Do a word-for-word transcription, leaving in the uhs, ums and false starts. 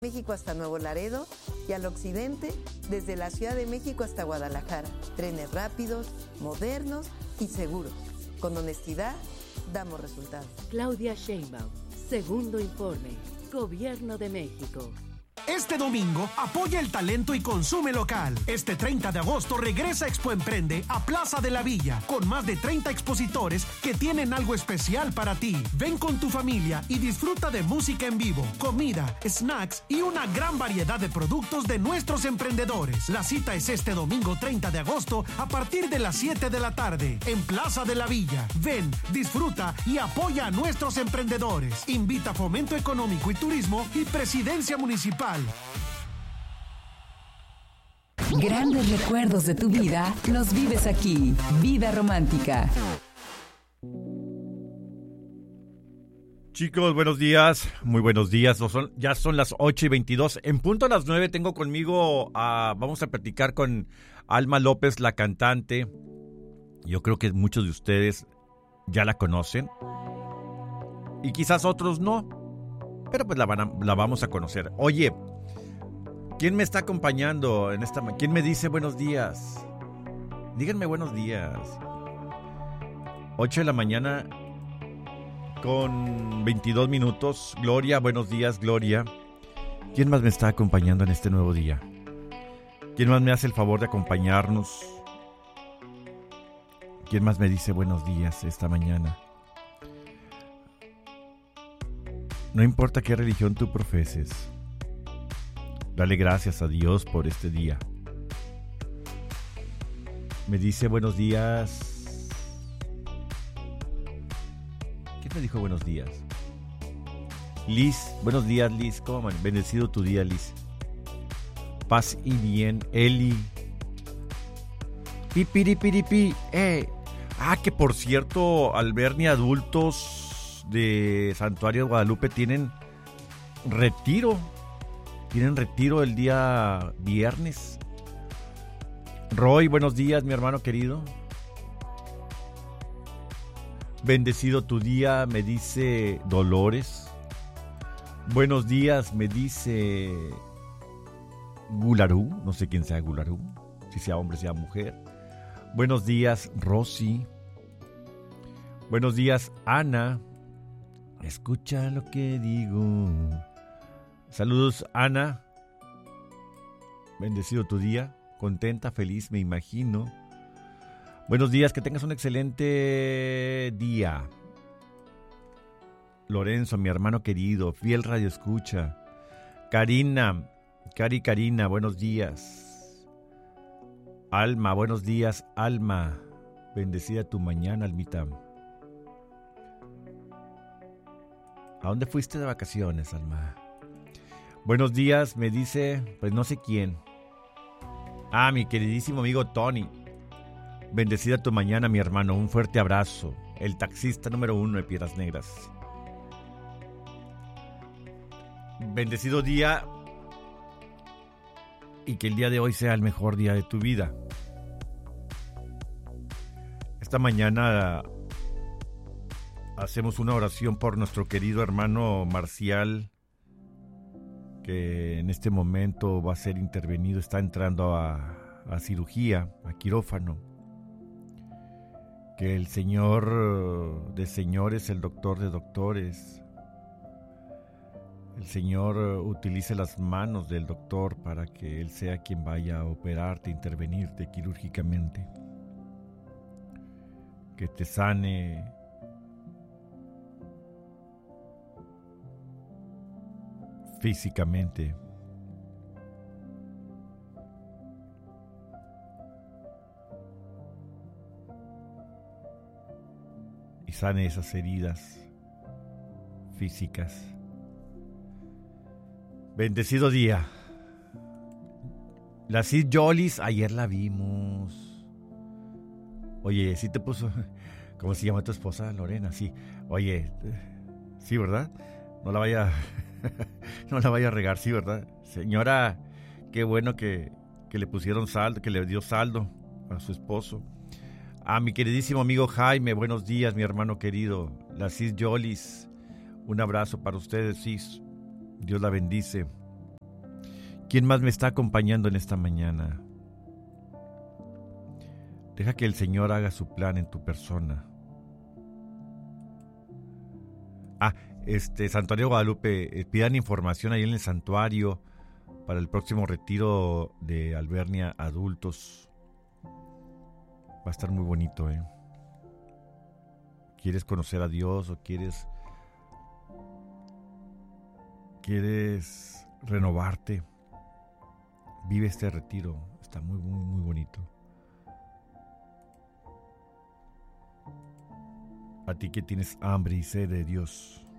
México hasta Nuevo Laredo y al occidente desde la Ciudad de México hasta Guadalajara. Trenes rápidos, modernos y seguros. Con honestidad, damos resultados. Claudia Sheinbaum, segundo informe, Gobierno de México. Este domingo, apoya el talento y consume local. Este treinta de agosto regresa Expo Emprende a Plaza de la Villa, con más de treinta expositores que tienen algo especial para ti. Ven con tu familia y disfruta de música en vivo, comida, snacks y una gran variedad de productos de nuestros emprendedores. La cita es este domingo treinta de agosto a partir de las siete de la tarde, en Plaza de la Villa. Ven, disfruta y apoya a nuestros emprendedores. Invita Fomento Económico y Turismo y Presidencia Municipal. Grandes recuerdos de tu vida los vives aquí. Vida Romántica. Chicos, buenos días, muy buenos días. Son, ya son las ocho y veintidós. En punto a las nueve tengo conmigo, a, vamos a platicar con Alma López, la cantante. Yo creo que muchos de ustedes ya la conocen y quizás otros no, pero pues la, van a, la vamos a conocer. Oye, ¿quién me está acompañando en esta? ¿Quién me dice buenos días? Díganme buenos días. ocho de la mañana con veintidós minutos. Gloria, buenos días, Gloria. ¿Quién más me está acompañando en este nuevo día? ¿Quién más me hace el favor de acompañarnos? ¿Quién más me dice buenos días esta mañana? No importa qué religión tú profeses, dale gracias a Dios por este día. Me dice buenos días. ¿Quién me dijo buenos días? Liz, buenos días, Liz. ¿Cómo man? Bendecido tu día, Liz. Paz y bien, Eli. Pi, piri, piri, pi. Eh. Ah, que por cierto, Alberni adultos de Santuario de Guadalupe tienen retiro. Tienen retiro el día viernes. Roy, buenos días, mi hermano querido. Bendecido tu día, me dice Dolores. Buenos días, me dice Gularú. No sé quién sea Gularú, si sea hombre, sea mujer. Buenos días, Rosy. Buenos días, Ana. Escucha lo que digo. Saludos, Ana. Bendecido tu día. Contenta, feliz, me imagino. Buenos días, que tengas un excelente día. Lorenzo, mi hermano querido, fiel radio escucha. Karina, Cari Karina, buenos días. Alma, buenos días, Alma. Bendecida tu mañana, Almita. ¿A dónde fuiste de vacaciones, Alma? Buenos días, me dice, pues no sé quién. Ah, mi queridísimo amigo Tony. Bendecida tu mañana, mi hermano. Un fuerte abrazo. El taxista número uno de Piedras Negras. Bendecido día. Y que el día de hoy sea el mejor día de tu vida. Esta mañana hacemos una oración por nuestro querido hermano Marcial, que en este momento va a ser intervenido, está entrando a, a cirugía, a quirófano. Que el Señor de señores, el doctor de doctores, el Señor utilice las manos del doctor para que Él sea quien vaya a operarte, intervenirte quirúrgicamente. Que te sane físicamente. Y sane esas heridas físicas. Bendecido día. La Sid Jolis, ayer la vimos. Oye, sí te puso... ¿Cómo se llama tu esposa? Lorena, sí. Oye, sí, ¿verdad? No la vaya... no la vaya a regar, sí, ¿verdad? Señora, qué bueno que, que le pusieron saldo, que le dio saldo a su esposo. A mi queridísimo amigo Jaime, buenos días, mi hermano querido. La Cis Jolis, un abrazo para ustedes, Cis. Dios la bendice. ¿Quién más me está acompañando en esta mañana? Deja que el Señor haga su plan en tu persona. Ah, este, Santuario Guadalupe, eh, pidan información ahí en el santuario para el próximo retiro de Albernia Adultos. Va a estar muy bonito, ¿eh? ¿Quieres conocer a Dios o quieres... quieres renovarte? Vive este retiro, está muy, muy, muy bonito. A ti que tienes hambre y sed de Dios,